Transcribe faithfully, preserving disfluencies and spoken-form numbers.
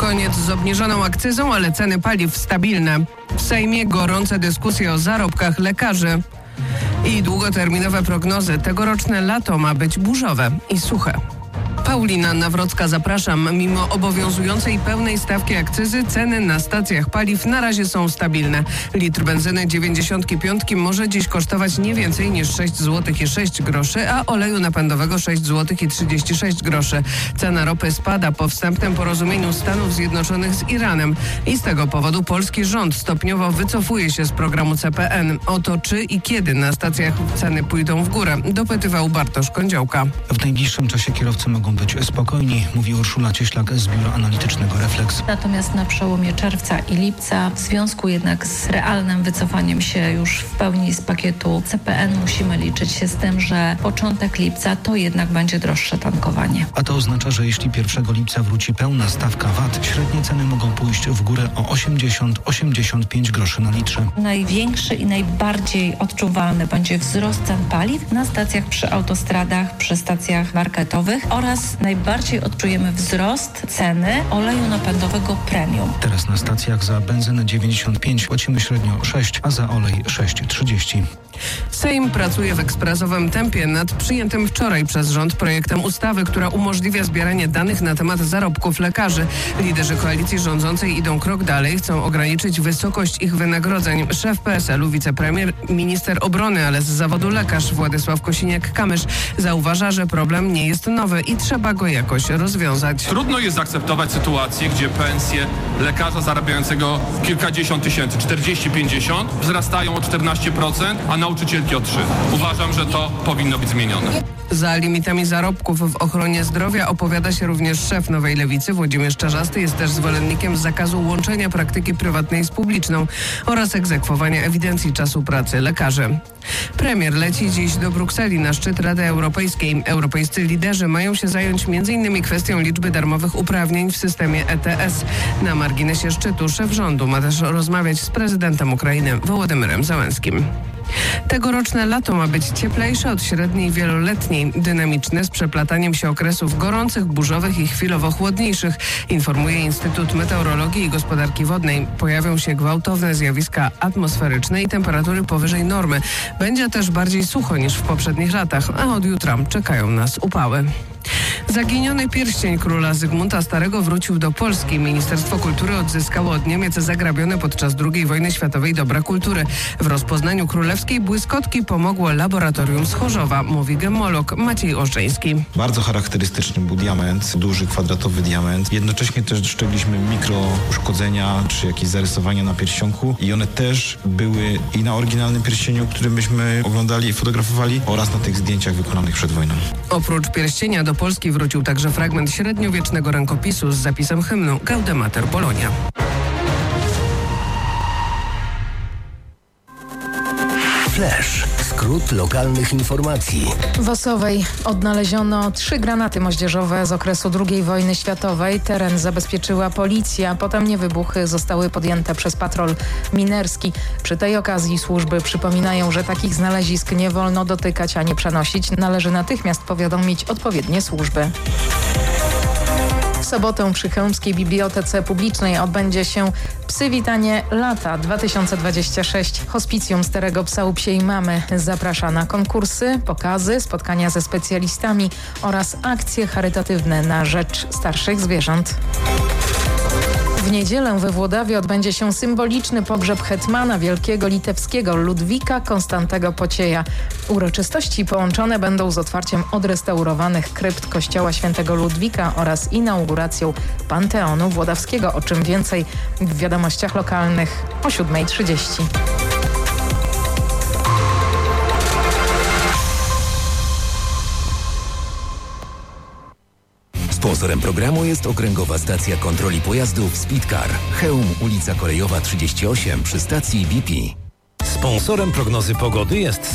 Koniec z obniżoną akcyzą, ale ceny paliw stabilne. W Sejmie gorące dyskusje o zarobkach lekarzy. I długoterminowe prognozy. Tegoroczne lato ma być burzowe i suche. Paulina Nawrocka, zapraszam. Mimo obowiązującej pełnej stawki akcyzy ceny na stacjach paliw na razie są stabilne. Litr benzyny dziewięćdziesiątki piątki może dziś kosztować nie więcej niż sześć złotych i sześć groszy, a oleju napędowego sześć złotych i trzydzieści sześć groszy. Cena ropy spada po wstępnym porozumieniu Stanów Zjednoczonych z Iranem. I z tego powodu polski rząd stopniowo wycofuje się z programu C P N. O to, czy i kiedy na stacjach ceny pójdą w górę, dopytywał Bartosz Kądziołka. W najbliższym czasie kierowcy mogą być spokojni, mówi Urszula Cieślak z Biura Analitycznego Refleks. Natomiast na przełomie czerwca i lipca, w związku jednak z realnym wycofaniem się już w pełni z pakietu C P N, musimy liczyć się z tym, że początek lipca to jednak będzie droższe tankowanie. A to oznacza, że jeśli pierwszego lipca wróci pełna stawka V A T, średnie ceny mogą pójść w górę o osiemdziesiąt do osiemdziesięciu pięciu groszy na litrze. Największy i najbardziej odczuwalny będzie wzrost cen paliw na stacjach przy autostradach, przy stacjach marketowych oraz najbardziej odczujemy wzrost ceny oleju napędowego premium. Teraz na stacjach za benzynę dziewięćdziesiąt pięć płacimy średnio sześć, a za olej sześć trzydzieści. Sejm pracuje w ekspresowym tempie nad przyjętym wczoraj przez rząd projektem ustawy, która umożliwia zbieranie danych na temat zarobków lekarzy. Liderzy koalicji rządzącej idą krok dalej, chcą ograniczyć wysokość ich wynagrodzeń. Szef P S L u, wicepremier, minister obrony, ale z zawodu lekarz Władysław Kosiniak-Kamysz zauważa, że problem nie jest nowy i trzeba go jakoś rozwiązać. Trudno jest zaakceptować sytuację, gdzie pensje lekarza zarabiającego kilkadziesiąt tysięcy, czterdzieści pięćdziesiąt, wzrastają o czternaście procent, a nauczycielki o trzy procent. Uważam, że to powinno być zmienione. Za limitami zarobków w ochronie zdrowia opowiada się również szef Nowej Lewicy Włodzimierz Czarzasty. Jest też zwolennikiem zakazu łączenia praktyki prywatnej z publiczną oraz egzekwowania ewidencji czasu pracy lekarzy. Premier leci dziś do Brukseli na szczyt Rady Europejskiej. Europejscy liderzy mają się zająć między innymi kwestią liczby darmowych uprawnień w systemie E T S. Na marginesie szczytu szef rządu ma też rozmawiać z prezydentem Ukrainy Wołodymyrem Zełenskim. Tegoroczne lato ma być cieplejsze od średniej wieloletniej, dynamiczne z przeplataniem się okresów gorących, burzowych i chwilowo chłodniejszych, informuje Instytut Meteorologii i Gospodarki Wodnej. Pojawią się gwałtowne zjawiska atmosferyczne i temperatury powyżej normy. Będzie też bardziej sucho niż w poprzednich latach, a od jutra czekają nas upały. Zaginiony pierścień króla Zygmunta Starego wrócił do Polski. Ministerstwo Kultury odzyskało od Niemiec zagrabione podczas drugiej wojny światowej dobra kultury. W rozpoznaniu królewskiej błyskotki pomogło laboratorium z Chorzowa, mówi gemolog Maciej Olszeński. Bardzo charakterystyczny był diament, duży kwadratowy diament. Jednocześnie też dostrzegliśmy mikro uszkodzenia czy jakieś zarysowania na pierścionku i one też były i na oryginalnym pierścieniu, który myśmy oglądali i fotografowali, oraz na tych zdjęciach wykonanych przed wojną. Oprócz pierścienia do Polski wrócił także fragment średniowiecznego rękopisu z zapisem hymnu Gaudemater Polonia. Flash. Skrót lokalnych informacji. W Osowej odnaleziono trzy granaty moździerzowe z okresu drugiej wojny światowej. Teren zabezpieczyła policja. Potemnie wybuchy zostały podjęte przez patrol minerski. Przy tej okazji służby przypominają, że takich znalezisk nie wolno dotykać ani przenosić. Należy natychmiast powiadomić odpowiednie służby. W sobotę przy Chełmskiej Bibliotece Publicznej odbędzie się Psywitanie Lata dwa tysiące dwadzieścia sześć. Hospicjum Starego Psa u Psiej Mamy zaprasza na konkursy, pokazy, spotkania ze specjalistami oraz akcje charytatywne na rzecz starszych zwierząt. W niedzielę we Włodawie odbędzie się symboliczny pogrzeb hetmana wielkiego litewskiego Ludwika Konstantego Pocieja. Uroczystości połączone będą z otwarciem odrestaurowanych krypt kościoła świętego Ludwika oraz inauguracją Panteonu Włodawskiego, o czym więcej w wiadomościach lokalnych o siódma trzydzieści. Sponsorem programu jest Okręgowa Stacja Kontroli Pojazdów Speedcar. Chełm, ulica Kolejowa trzydzieści osiem przy stacji B P. Sponsorem prognozy pogody jest